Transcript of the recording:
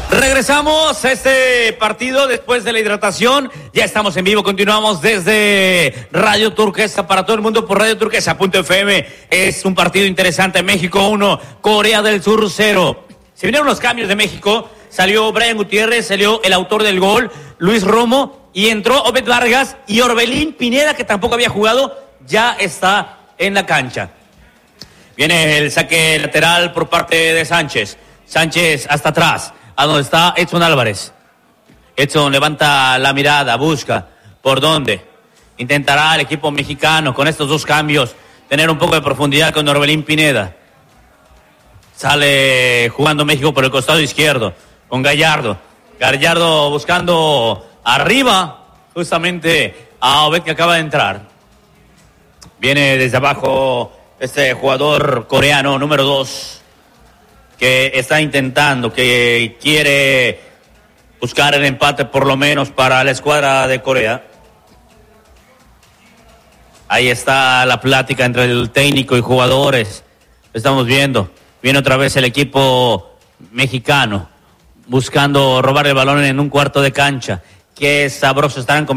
Regresamos a este partido después de la hidratación. Ya estamos en vivo, continuamos desde Radio Turquesa para todo el mundo por Radio Turquesa.fm. Es un partido interesante. México 1, Corea del Sur 0. Se vinieron los cambios de México. Salió Brian Gutiérrez, salió el autor del gol, Luis Romo, y entró Obed Vargas y Orbelín Pineda, que tampoco había jugado, ya está en la cancha. Viene el saque lateral por parte de Sánchez. Sánchez hasta atrás, a donde está Edson Álvarez. Edson levanta la mirada, busca por dónde. Intentará el equipo mexicano con estos dos cambios tener un poco de profundidad con Orbelín Pineda. Sale jugando México por el costado izquierdo con Gallardo. Gallardo buscando arriba justamente a Obed, que acaba de entrar. Viene desde abajo este jugador coreano número 2 que está intentando, que quiere buscar el empate por lo menos para la escuadra de Corea. Ahí está la plática entre el técnico y jugadores. Estamos viendo. Viene otra vez el equipo mexicano buscando robar el balón en un cuarto de cancha. Qué sabroso estarán comiendo.